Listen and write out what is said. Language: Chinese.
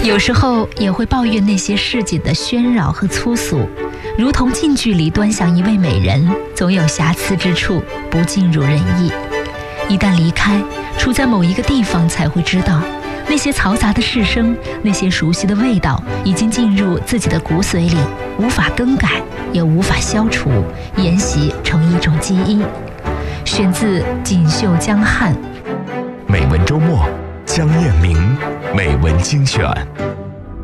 有时候也会抱怨那些市井的喧扰和粗俗，如同近距离端详一位美人，总有瑕疵之处，不尽如人意。一旦离开，处在某一个地方，才会知道那些嘈杂的市声，那些熟悉的味道，已经进入自己的骨髓里，无法更改，也无法消除，沿袭成一种基因。选自《锦绣江汉》。 美文周末，江燕明美文精选。